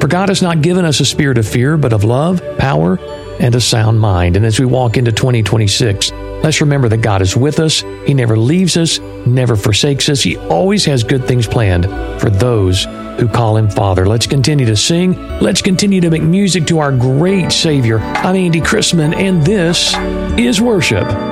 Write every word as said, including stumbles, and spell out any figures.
For God has not given us a spirit of fear, but of love, power, and a sound mind. And as we walk into twenty twenty-six, let's remember that God is with us. He never leaves us, never forsakes us. He always has good things planned for those who call Him Father. Let's continue to sing. Let's continue to make music to our great Savior. I'm Andy Chrisman, and this is Worship.